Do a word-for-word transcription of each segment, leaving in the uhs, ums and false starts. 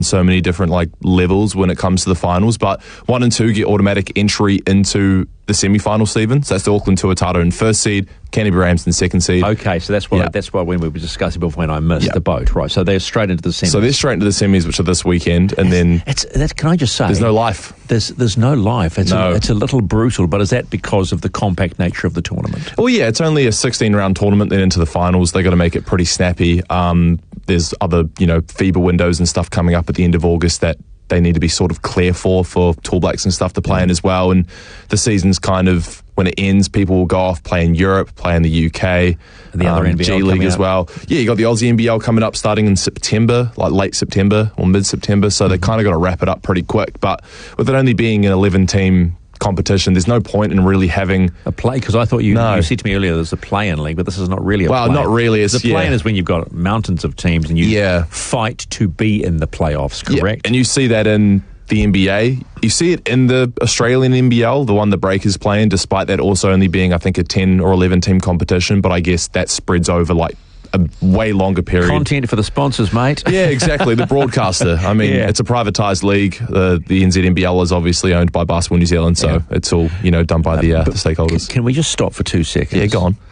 so many different like levels when it comes to the finals, but one and two get automatic entry into the semi-final, Stephen. So that's the Auckland Tuatara in first seed, Canterbury Rams in second seed. Okay, so that's why Yeah. that's why when we were discussing before when I missed Yeah. the boat, right? So they're straight into the semis. So they're straight into the semis, which are this weekend, and then It's that. Can I just say, there's no life. There's there's no life. It's No. a, it's a little brutal, but is that because of the compact nature of the tournament? Well, yeah, it's only a sixteen-round tournament, then into the finals. They got to make it pretty snappy. Um, there's other, you know, FIBA windows and stuff coming up at the end of August that they need to be sort of clear for, for Tall Blacks and stuff to play in as well. And the season's kind of, when it ends, people will go off, play in Europe, play in the U K, And the other N B L G League coming as up. well. Yeah, you got the Aussie N B L coming up starting in September, like late September or mid-September, so they kind of got to wrap it up pretty quick. But with it only being an eleven-team competition, there's no point in really having A play, because I thought you, No. you said to me earlier there's a play-in league, but this is not really a Well, play-in. not really, it's- The play-in yeah. is when you've got mountains of teams and you Yeah. fight to be in the playoffs, Yeah, correct? and you see that in the N B A. You see it in the Australian N B L, the one the Breakers play in, despite that also only being, I think, a ten or eleven team competition. But I guess that spreads over like a way longer period. Content for the sponsors, mate. Yeah, exactly. The broadcaster. I mean, Yeah. it's a privatised league. Uh, the N Z N B L is obviously owned by Basketball New Zealand, so Yeah. it's all, you know, done by the, uh, the stakeholders. Can we just stop for two seconds? Yeah, go on.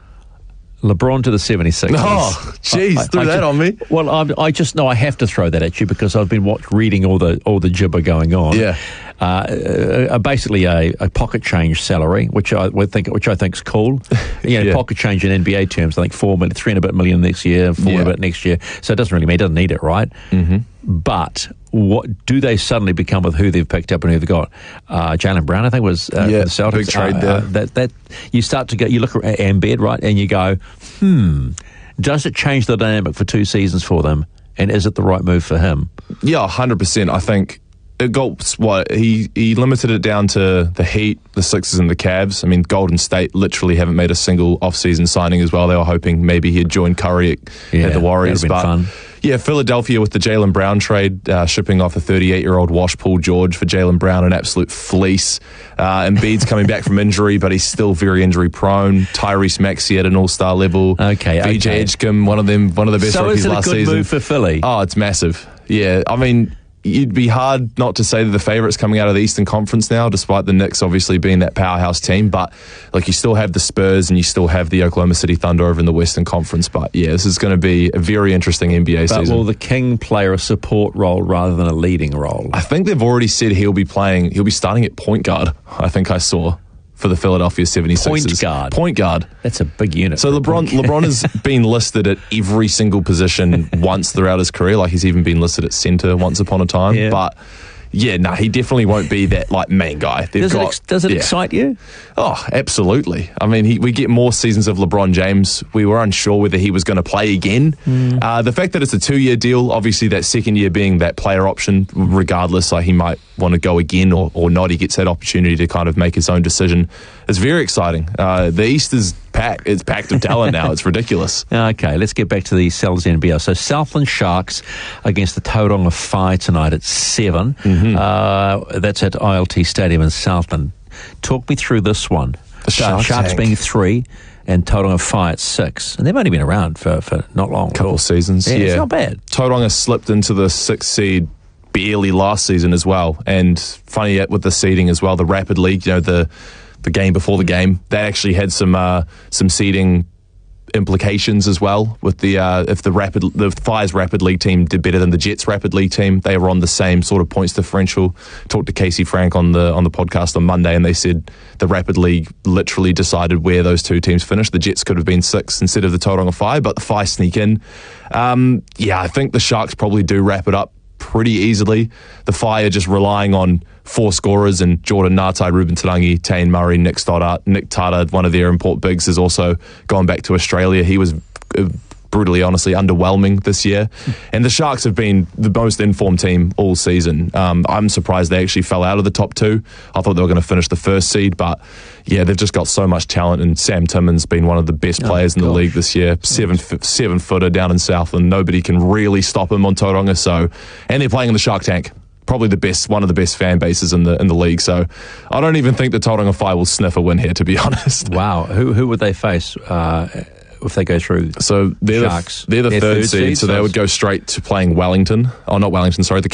LeBron to the seventy-sixers. Oh, jeez, I- I- threw I that ju- on me. Well, I'm, I just know I have to throw that at you because I've been watch, reading all the all the gibber going on. Yeah. Uh, uh, basically a, a pocket change salary, which I would think which I think's cool. You know, Yeah. pocket change in N B A terms, I think four million, three and a bit million next year, four and a Yeah. bit next year. So it doesn't really mean it doesn't need it, right? Mm-hmm. But what do they suddenly become with who they've picked up and who they've got? Uh, Jalen Brown, I think, was uh, Yeah, for the Celtics. big trade Uh, there. uh, that that you start to go, you look at Embiid, right, and you go, hmm, does it change the dynamic for two seasons for them? And is it the right move for him? Yeah, one hundred percent. I think it got what he he limited it down to the Heat, the Sixers, and the Cavs. I mean, Golden State literally haven't made a single off-season signing as well. They were hoping maybe he'd join Curry at, Yeah, at the Warriors, that'd have but been fun. yeah, Philadelphia with the Jalen Brown trade, uh, shipping off a thirty-eight-year-old Wash Paul George for Jalen Brown, an absolute fleece. Uh, Embiid's coming back from injury, but he's still very injury-prone. Tyrese Maxey at an all-star level. Okay, V J okay. Edgecombe, one of them, one of the best So rookies is it a last good season. move for Philly? Oh, it's massive. Yeah, I mean, you'd be hard not to say they're the favourites coming out of the Eastern Conference now, despite the Knicks obviously being that powerhouse team. But like, you still have the Spurs and you still have the Oklahoma City Thunder over in the Western Conference. But yeah, this is going to be a very interesting N B A But season. will the King play a support role rather than a leading role? I think they've already said he'll be playing. He'll be starting at point guard. I think I saw for the Philadelphia seventy-sixers. Point guard. Point guard. That's a big unit. So LeBron, LeBron has been listed at every single position once throughout his career. Like, he's even been listed at centre once upon a time. Yeah. But yeah, no, he definitely won't be that like main guy. They've does it, got, ex- does it yeah. excite you? Oh, absolutely. I mean, he, we get more seasons of LeBron James. We were unsure whether he was going to play again. Mm. Uh, the fact that it's a two-year deal, obviously that second year being that player option, regardless, like he might want to go again or, or not, he gets that opportunity to kind of make his own decision. It's very exciting. Uh, the East is packed. It's packed of talent now. It's ridiculous. Okay, let's get back to the Celtics N B L. So Southland Sharks against the Tauranga Fire tonight at seven. Mm-hmm. Uh, that's at I L T Stadium in Southland. Talk me through this one. The Shark Sharks Tank. being three and Tauranga Fire at six. And they've only been around for, for not long. at Couple all. seasons. Yeah, Yeah, it's not bad. Tauranga slipped into the sixth seed barely last season as well. And funny with the seeding as well, the Rapid League, you know, the the game before the game, they actually had some uh, some seeding implications as well. With the uh, if the rapid the Fire's Rapid League team did better than the Jets Rapid League team, they were on the same sort of points differential. Talked to Casey Frank on the on the podcast on Monday, and they said the Rapid League literally decided where those two teams finished. The Jets could have been six instead of the Tauranga Fire, but the Fire sneak in. Um, yeah, I think the Sharks probably do wrap it up pretty easily. The Fire just relying on four scorers, and Jordan Ngatai, Ruben Tarangi, Tane Murray, Nick Stoddart. Nick Tata, one of their import bigs, has also gone back to Australia. He was uh, brutally, honestly, underwhelming this year. And the Sharks have been the most informed team all season. Um, I'm surprised they actually fell out of the top two. I thought they were going to finish the first seed, but yeah, they've just got so much talent, and Sam Timmins been one of the best Oh, players in the gosh. league this year. Seven seven footer down in Southland. Nobody can really stop him on Tauranga. So, and they're playing in the Shark Tank. Probably the best, one of the best fan bases in the in the league. So, I don't even think the Tauranga Fire will sniff a win here, to be honest. Wow. Who who would they face? Uh, if they go through. So they're Sharks. the, they're the They're third, third seed, seed, so so they would it's- go straight to playing Wellington. Oh, not Wellington, sorry, the